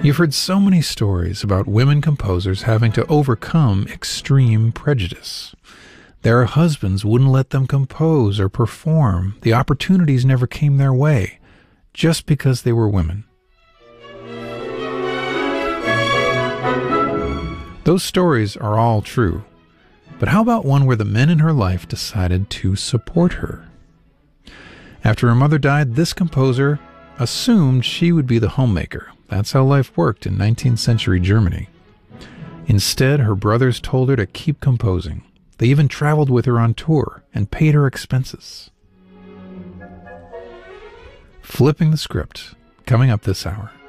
You've heard so many stories about women composers having to overcome extreme prejudice. Their husbands wouldn't let them compose or perform. The opportunities never came their way, just because they were women. Those stories are all true. But how about one where the men in her life decided to support her? After her mother died, this composer assumed she would be the homemaker. That's how life worked in 19th century Germany. Instead, her brothers told her to keep composing. They even traveled with her on tour and paid her expenses. Flipping the script, coming up this hour.